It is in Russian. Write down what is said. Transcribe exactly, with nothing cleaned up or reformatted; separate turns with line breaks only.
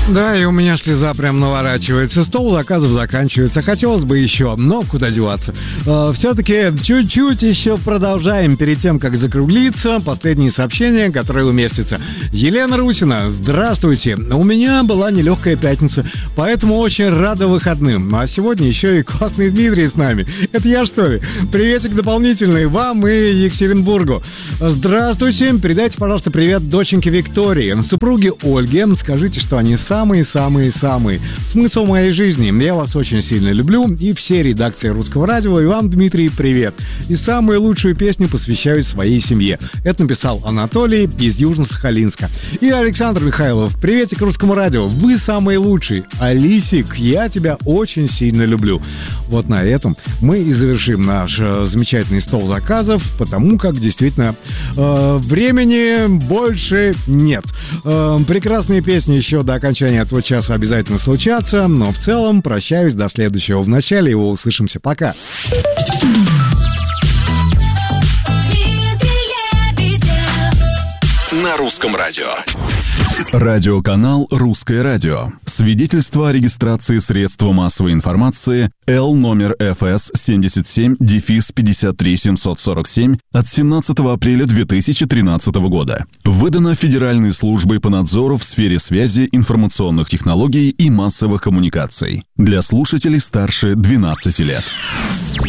Да, и у меня слеза прям наворачивается. Стол заказов заканчивается. Хотелось бы еще, но куда деваться. Э, все-таки чуть-чуть еще продолжаем. Перед тем, как закруглиться, последние сообщения, которые уместятся. Елена Русина, здравствуйте. У меня была нелегкая пятница, поэтому очень рада выходным. А сегодня еще и классный Дмитрий с нами. Это я, что ли? Приветик дополнительный вам и Екатеринбургу. Здравствуйте. Передайте, пожалуйста, привет доченьке Виктории, супруге Ольге. Скажите, что они самые-самые-самые. Смысл моей жизни. Я вас очень сильно люблю. И все редакции Русского радио. И вам, Дмитрий, привет. И самую лучшую песню посвящаю своей семье. Это написал Анатолий из Южно-Сахалинска. И Александр Михайлов. Приветик Русскому радио. Вы самый лучший. Алисик, я тебя очень сильно люблю. Вот на этом мы и завершим наш э, замечательный стол заказов, потому как действительно э, времени больше нет. Э, прекрасные песни еще до окончания этого часа обязательно случатся, но в целом прощаюсь до следующего. В начале его услышимся. Пока.
На Русском радио.
Радиоканал «Русское радио». Свидетельство о регистрации средства массовой информации Л номер эф эс семьдесят семь пятьдесят три семьсот сорок семь от семнадцатого апреля две тысячи тринадцатого года. Выдано Федеральной службой по надзору в сфере связи, информационных технологий и массовых коммуникаций. Для слушателей старше двенадцати лет.